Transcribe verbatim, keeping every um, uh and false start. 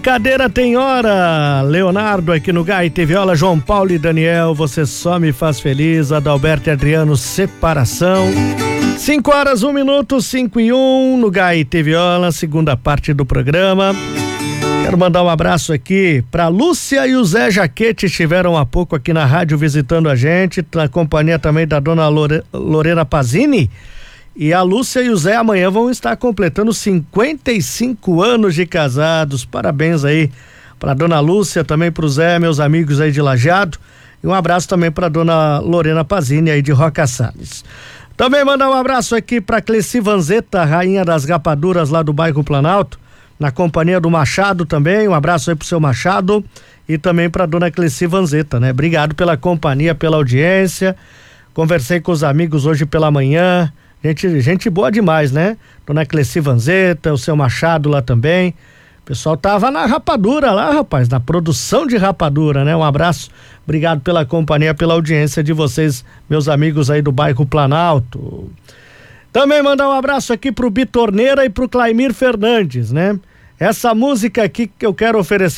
Brincadeira tem hora. Leonardo aqui no Gaite Viola, João Paulo e Daniel, você só me faz feliz. Adalberto e Adriano, separação. cinco horas, um minuto, cinco e um no Gaite Viola, segunda parte do programa. Quero mandar um abraço aqui pra Lúcia e o Zé Jaquete, estiveram há pouco aqui na rádio visitando a gente, na companhia também da dona Lore, Lorena Pazini. E a Lúcia e o Zé amanhã vão estar completando cinquenta e cinco anos de casados. Parabéns aí pra dona Lúcia, também pro Zé, meus amigos aí de Lajeado. E um abraço também pra dona Lorena Pazini aí de Roca Salles. Também mandar um abraço aqui pra Cleci Vanzetta, rainha das rapaduras lá do bairro Planalto, na companhia do Machado também. Um abraço aí pro seu Machado e também pra dona Cleci Vanzetta, né? Obrigado pela companhia, pela audiência. Conversei com os amigos hoje pela manhã. Gente, gente boa demais, né? Dona Cleci Vanzetta, o seu Machado lá também. O pessoal tava na rapadura lá, rapaz, na produção de rapadura, né? Um abraço, obrigado pela companhia, pela audiência de vocês, meus amigos aí do bairro Planalto. Também mandar um abraço aqui pro Bitorneira e pro Claimir Fernandes, né? Essa música aqui que eu quero oferecer